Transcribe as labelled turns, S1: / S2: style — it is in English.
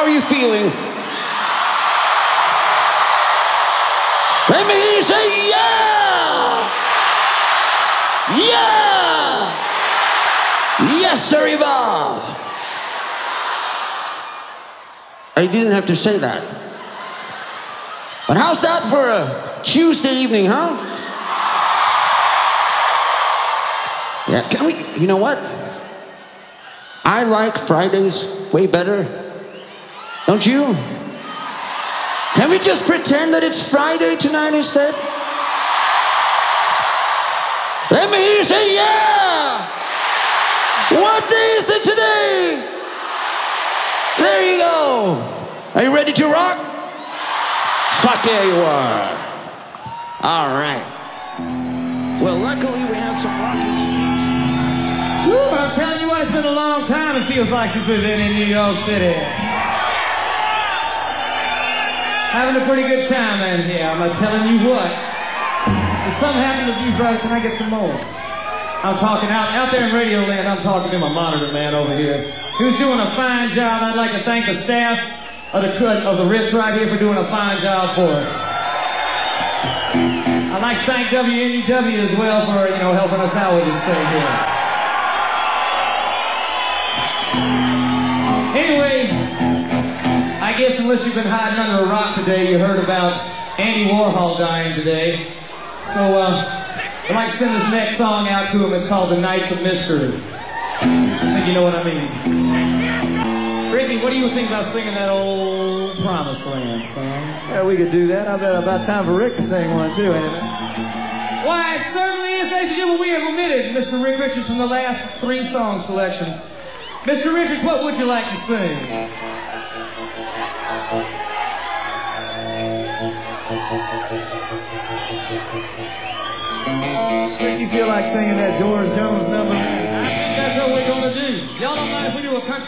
S1: are you feeling? Let me hear you say, yeah! Yeah! Yes, sir, Eva! I didn't have to say that. But how's that for a Tuesday evening, huh? Yeah, can we, you know what? I like Fridays way better. Don't you? Can we just pretend that it's Friday tonight instead? Let me hear you say, yeah! What day is it today? There you go. Are you ready to rock? Fuck yeah, you are. All right. Well, luckily we have some rocking shoes.
S2: Woo, I'm telling you what, it's been a long time, it feels like, since we've been in New York City. Having a pretty good time in here, I'm telling you what. If something happened to these right, can I get some more? I'm talking out there in Radio Land, I'm talking to my monitor man over here, who's doing a fine job. I'd like to thank the staff of the Ritz right here for doing a fine job for us. I'd like to thank WNEW as well for, helping us out with this thing here. Anyway, I guess unless you've been hiding under a rock today, you heard about Andy Warhol dying today. So, I'd like to send this next song out to him. It's called The Nights of Mystery. I think you know what I mean. Ricky, what do you think about singing that old Promised Land song?
S3: Yeah, we could do that. I bet about time for Rick to sing one too, ain't it?
S2: Why, it certainly is, ladies and gentlemen. We have omitted Mr. Rick Richards from the last 3 song selections. Mr. Richards, what would you like to sing?
S3: Rick, you feel like singing that George Jones number?
S2: I think that's what we're gonna do. Y'all don't mind if we do a country